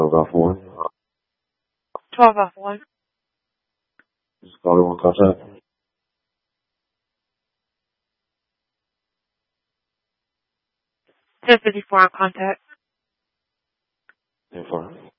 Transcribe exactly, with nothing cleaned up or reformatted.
Golf one. twelve off one. Just caller one contact. ten fifty-four on contact. ten four.